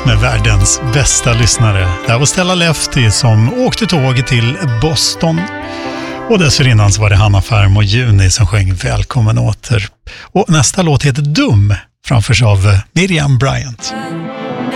med världens bästa lyssnare. Det var Stella Lefty som åkte tåg till Boston. Och dessförinnan så var det Hanna Färm och Juni som sjöng Välkommen åter. Och nästa låt heter Dum, framförs av Miriam Bryant.